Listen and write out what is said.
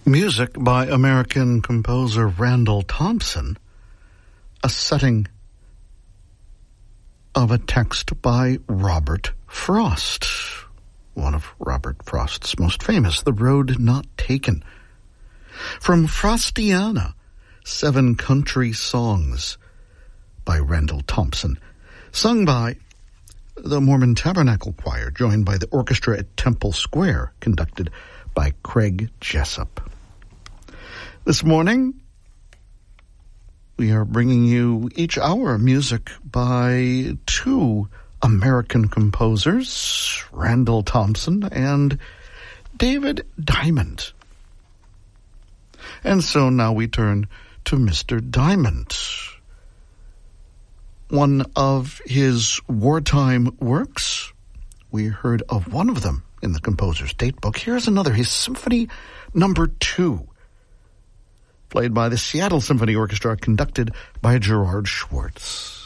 Music by American composer Randall Thompson, a setting of a text by Robert Frost, one of Robert Frost's most famous, The Road Not Taken. From Frostiana, 7 country songs by Randall Thompson, sung by the Mormon Tabernacle Choir, joined by the orchestra at Temple Square, conducted by Craig Jessup. This morning, we are bringing you each hour music by 2 American composers, Randall Thompson and David Diamond. And so now we turn to Mr. Diamond. One of his wartime works, we heard of one of them in the composer's datebook. Here's another, his Symphony Number 2, played by the Seattle Symphony Orchestra, conducted by Gerard Schwartz.